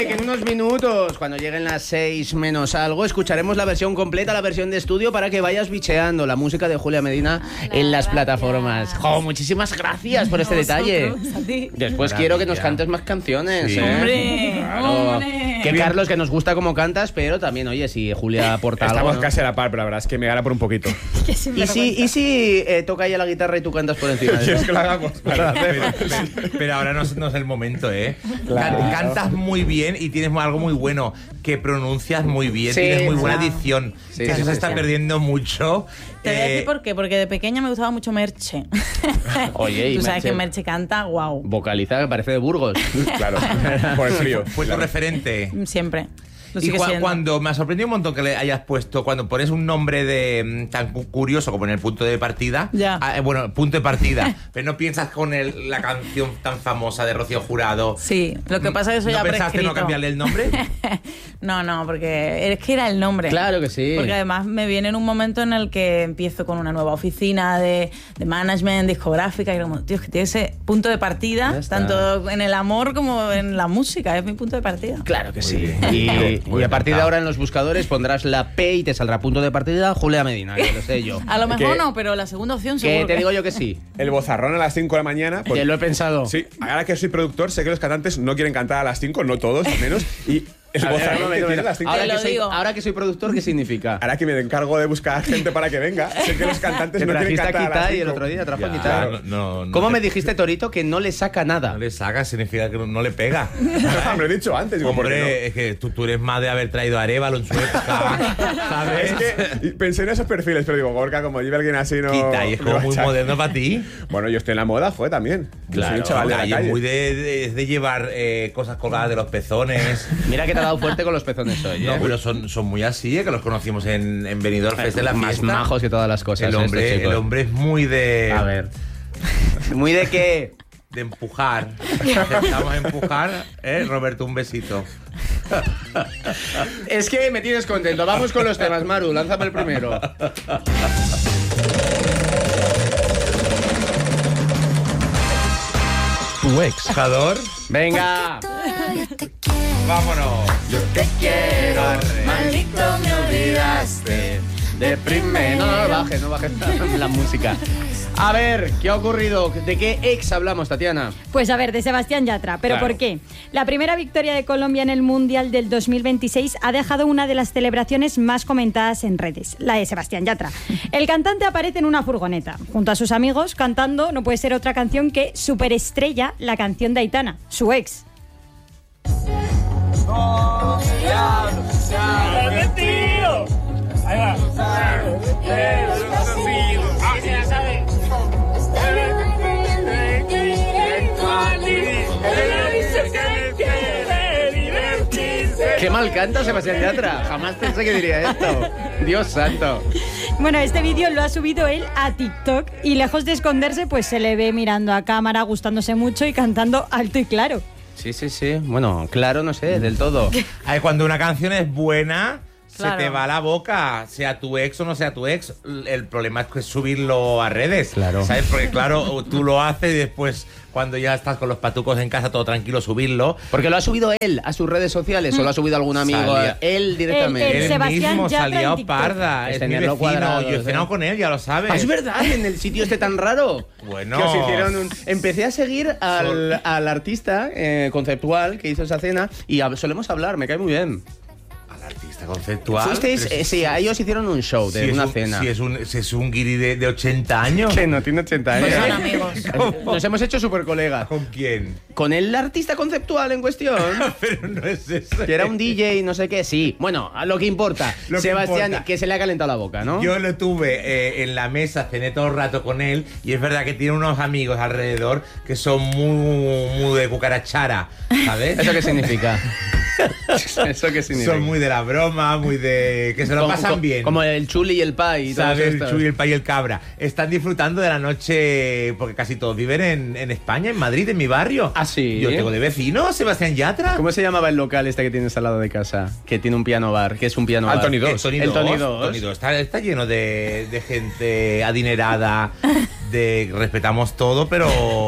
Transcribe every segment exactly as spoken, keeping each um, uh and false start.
Oye, que en unos minutos, cuando lleguen las seis menos algo, escucharemos la versión completa, la versión de estudio, para que vayas bicheando la música de Julia Medina en las plataformas. Jo, muchísimas gracias por este detalle. Después Gracias. quiero que nos cantes más canciones. Sí. ¿eh? Hombre, Claro. hombre. Que Carlos, que nos gusta cómo cantas, pero también, oye, si Julia aporta algo. Estamos ¿no? casi a la par, pero la verdad es que me gana por un poquito. Qué sin ¿Y si, y si eh, toca ella la guitarra y tú cantas por encima de ¿Quieres eso? que lo hagamos? Pero, pero- pero ahora no, es- no es el momento, ¿eh? Claro. Can- Cantas muy bien y tienes algo muy bueno, que pronuncias muy bien, Sí, tienes muy buena claro. dicción, Sí, que sí, eso sí, se está sí. perdiendo mucho. Te voy a Eh, decir por qué, porque de pequeña me gustaba mucho Merche. Oye, y Tú sabes Merche- que Merche canta, wow, Vocaliza que parece de Burgos. Claro, por el frío. Fue tu referente. siempre. Lo Y sigue cua- siendo. cuando me ha sorprendido un montón que le hayas puesto, cuando pones un nombre de mm, tan cu- curioso como en el punto de partida, Ya. ah, eh, bueno, punto de partida, pero no piensas con el- la canción tan famosa de Rocío Jurado. Sí, lo que pasa es que eso ¿No ya pensaste prescrito. no cambiarle el nombre? No, no, porque es que era el nombre. Claro que sí. Porque además me viene en un momento en el que empiezo con una nueva oficina de, de management, discográfica, y era como, tío, es que tiene ese punto de Ya partida, está. tanto en el amor como en la música, es mi punto de partida. Claro que sí. bien. Y, Muy y a partir de cantado. ahora en los buscadores pondrás la P y te saldrá punto de partida Julia Medina, que lo sé yo. A lo mejor Que- no, pero la segunda opción Que seguro te que- digo yo que sí. El bozarrón a las cinco de la mañana. pues- Que lo he pensado. Sí, ahora que soy productor, sé que los cantantes no quieren cantar a las cinco, no todos al menos. Y el A ver, bozarrón un que momento, tiene a las cinco. ahora, Te que lo soy, digo. ahora que soy productor, ¿qué significa? Ahora que me encargo de buscar gente para que venga, sé que los cantantes Que no quieren trajiste a cantar a las Kitai el cinco. otro día, trajo a Ya, Kitai. no, no, no ¿Cómo te- me dijiste, Torito, que no le saca nada? No le saca, significa que no, no le pega. Me lo he dicho antes, digo, ¿por qué Hombre, es que tú, tú eres más de haber traído a Arévalo en su época, no? ¿sabes? Es que pensé en esos perfiles, pero digo, Gorka, como lleve alguien así, no. Quita, y es me como va a muy echar. moderno para ti. Bueno, yo estoy en la moda, fue también. Yo soy un chaval de la y es calle. muy de, de- de llevar eh, cosas colgadas de los pezones. Mira que te ha dado fuerte con los pezones hoy, No, ¿eh? pero son, son muy así, eh, que los conocimos en, en Benidorm Fest de la Más fiesta. majos que todas las cosas. El estos hombre, chicos. el hombre es muy de, A ver. ¿Muy de qué? de empujar. Intentamos empujar, ¿eh? Roberto, un besito. Es que me tienes contento. Vamos con los temas, Maru. Lánzame el primero. Tu ex. ¿Jador? Venga. Vámonos. Yo te quiero, maldito me olvidaste. Deprime. No, no, no bajes, no bajes la música. A ver, ¿qué ha ocurrido? ¿De qué ex hablamos, Tatiana? Pues a ver, de Sebastián Yatra. ¿Pero Claro. por qué? La primera victoria de Colombia en el Mundial del dos mil veintiséis ha dejado una de las celebraciones más comentadas en redes, la de Sebastián Yatra. El cantante aparece en una furgoneta, junto a sus amigos, cantando no puede ser otra canción que Superestrella, la canción de Aitana, su ex. Qué mal canta Sebastián Yatra. Jamás pensé que diría esto. Dios santo. Bueno, este vídeo lo ha subido él a TikTok y lejos de esconderse, pues se le ve mirando a cámara, gustándose mucho y cantando alto y claro. Sí, sí, sí. Bueno, claro, no sé, del todo. Ay, cuando una canción es buena, Claro. se te va la boca, sea tu ex o no sea tu ex. El problema es que subirlo a redes. Claro. ¿Sabes? Porque claro, tú lo haces y después, cuando ya estás con los patucos en casa, todo tranquilo, subirlo. Porque lo ha subido él a sus redes sociales o lo ha subido algún amigo. Salía. Él directamente. El Él Sebastián mismo Yatra salía en TikTok. parda. Es Es mi tenerlo vecino. cuadrado, Yo he ¿sí? cenado con él, ya lo sabes. Ah, es verdad, en el sitio este tan raro. Bueno. Que os hicieron un- Empecé a seguir al, al artista eh, conceptual que hizo esa cena y hab- solemos hablar, me cae muy bien. Al artista conceptual. Fuisteis, Pero eh, sí, a ellos hicieron un show de si es una un- cena. Si es un, si es un guiri de, de ochenta años. Que no tiene ochenta años. Pues son amigos. Nos hemos hecho súper colegas. ¿Con quién? Con el artista conceptual en cuestión. Pero no es eso. Que era un D J, no sé qué, sí. Bueno, a lo que importa. Lo que Sebastián, importa. que se le ha calentado la boca, ¿no? Yo lo tuve eh, en la mesa, cené todo el rato con él y es verdad que tiene unos amigos alrededor que son muy, muy de cucarachara, ¿sabes? ¿Eso qué significa? ¿Eso qué significa? Son muy de la broma, muy de... que se lo Como- pasan como- bien. Como el chuli y el pai y todo ¿Sabes? El esto. Chuy, el Pay y el Cabra. Están disfrutando de la noche porque casi todos viven en, en España, en Madrid, en mi barrio. ¿Ah, sí? Yo tengo de vecino a Sebastián Yatra. ¿Cómo se llamaba el local este que tienes al lado de casa? Que tiene un piano bar, que es un piano Ah, bar. Tony dos. El Tony El dos, Tony dos. Tony dos. Está, está lleno de, de gente adinerada, de respetamos todo, pero mm,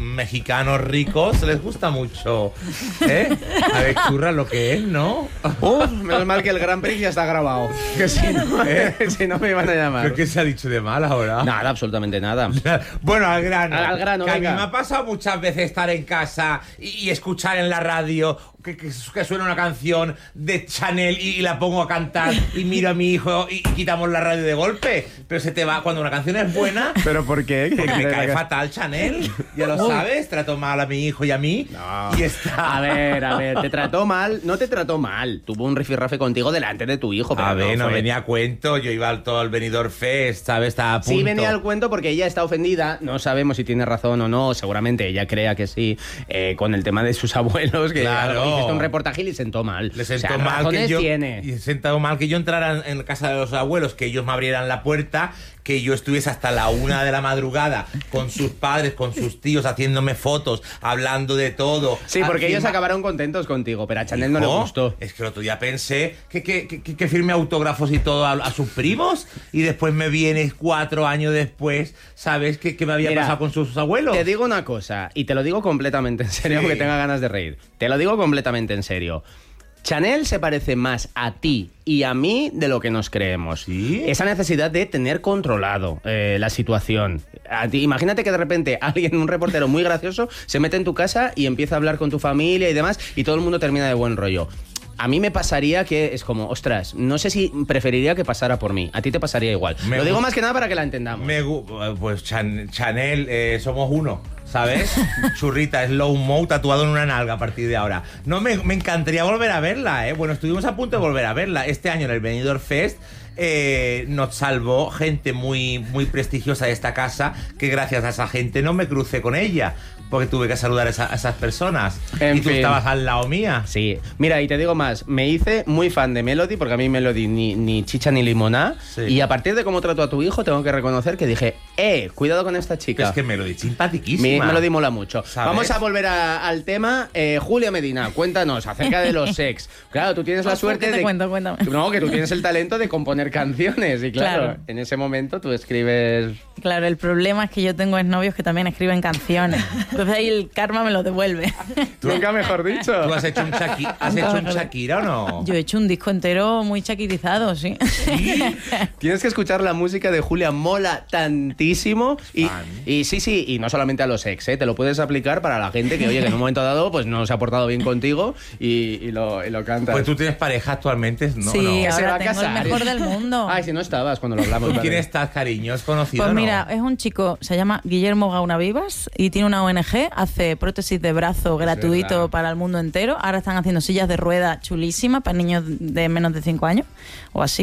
mexicanos ricos les gusta mucho, ¿eh? A ver, churra lo que es, ¿no? Uf, menos mal que el Grand Prix ya está grabado. Que si no, ¿eh? si no me iban a llamar. ¿Pero qué se ha dicho de mal ahora? Nada, absolutamente nada. Bueno, al grano. Al, al grano, que venga. a mí me ha pasado muchas veces estar en casa y, y escuchar en la radio que, que, que suena una canción de Chanel y, y la pongo a cantar y miro a mi hijo y, y quitamos la radio de golpe. Pero se te va cuando una canción es buena. ¿Pero por qué? Porque me cae fatal Chanel, ya lo sabes, trato mal a mi hijo y a mí. No. Y está. A ver, a ver, te trató mal, no te trató mal. Tuvo un rifirrafe contigo delante de tu hijo. Pero A ver, no, fue- venía a cuento, yo iba al todo el Benidorm Fest, ¿sabes? Estaba a punto. Sí, venía al cuento porque ella está ofendida. No sabemos si tiene razón o no. Seguramente ella crea que sí. eh, con el tema de sus abuelos. Que Claro. hiciste un reportaje y le sentó mal. Le sentó O sea, mal que razones yo tiene. y sentado mal que yo entrara en casa de los abuelos, que ellos me abrieran la puerta, que yo estuviese hasta la una de la madrugada con sus padres, con sus tíos, haciéndome fotos, hablando de todo. Sí, porque ellos Encima- acabaron contentos contigo, pero a Chanel no le Hijo, gustó. Es que el otro día pensé que, que, que, que firme autógrafos y todo a, a sus primos y después me viene cuatro años después, ¿sabes? ¿Qué, qué me había Mira, pasado con sus abuelos? Te digo una cosa, y te lo digo completamente en serio, Sí. aunque tenga ganas de reír. Te lo digo completamente en serio. Chanel se parece más a ti y a mí de lo que nos creemos. ¿Sí? Esa necesidad de tener controlado eh, la situación. A ti, imagínate que de repente alguien, un reportero muy gracioso, se mete en tu casa y empieza a hablar con tu familia y demás, y todo el mundo termina de buen rollo. A mí me pasaría que es como, ostras, no sé si preferiría que pasara por mí. A ti te pasaría igual. Me Lo digo gu- más que nada para que la entendamos. Me gu- pues Chan- Chanel, eh, somos uno, ¿sabes? Churrita, slow mo tatuado en una nalga a partir de ahora. No, me, me encantaría volver a verla, ¿eh? Bueno, estuvimos a punto de volver a verla. Este año en el Benidorm Fest eh, nos salvó gente muy, muy prestigiosa de esta casa, que gracias a esa gente no me crucé con ella, porque tuve que saludar a, esa- a esas personas. En y tú fin. estabas al lado mía. Sí, mira, y te digo más, me hice muy fan de Melody, porque a mí Melody ni, ni chicha ni limoná, Sí. y a partir de cómo trato a tu hijo, tengo que reconocer que dije, eh, cuidado con esta chica. Es que Melody, Mi simpaticísima. Melody mola mucho. ¿Sabes? Vamos a volver a- al tema. Eh, Julia Medina, cuéntanos acerca de los sex. Claro, tú tienes la Ojo, suerte ¿qué te de... cuento? Cuéntame. No, que tú tienes el talento de componer canciones, y claro, Claro. en ese momento tú escribes... Claro, el problema es que yo tengo exnovios que también escriben canciones. Entonces ahí el karma me lo devuelve. Nunca mejor dicho. ¿Tú has hecho un, Shaki- ¿has hecho un Shakira o no? Yo he hecho un disco entero muy chaquirizado, sí. Tienes que escuchar la música de Julia, mola tantísimo. Y, Fan. y sí, sí, y no solamente a los ex, ¿eh? Te lo puedes aplicar para la gente que, oye, que en un momento dado pues no se ha portado bien contigo y, y lo, y lo cantas. Pues tú tienes pareja actualmente, ¿no? sí, no. Que se va ahora a tengo casar. el mejor del mundo. Ay, si no estabas cuando lo hablamos. ¿Con vale. quién estás, cariño? ¿Es conocido Pues o no? mira, es un chico, se llama Guillermo Gaunavivas y tiene una O N G, hace prótesis de brazo gratuito verdad. para el mundo entero. Ahora están haciendo sillas de rueda chulísimas para niños de menos de cinco años o así.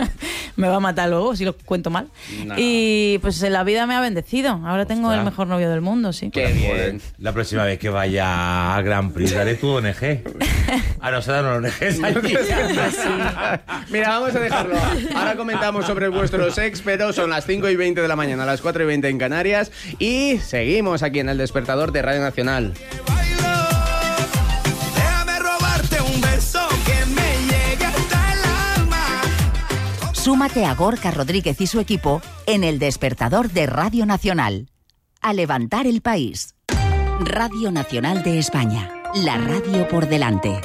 Me va a matar luego si lo cuento mal. No. Y pues la vida me ha bendecido. Ahora tengo Ostras. el mejor novio del mundo, sí. Qué bien. Joder, la próxima vez que vaya al Grand Prix, daré tu O N G. Ah, no, se dan O N Gs allí. Mira, vamos a dejarlo. Ahora comentamos sobre vuestros ex, pero son las cinco y veinte de la mañana, las cuatro y veinte en Canarias. Y seguimos aquí en El Despertador de Radio Nacional. Déjame robarte un beso que me llegue hasta el alma. Súmate a Gorka Rodríguez y su equipo en El Despertador de Radio Nacional. A levantar el país. Radio Nacional de España. La radio por delante.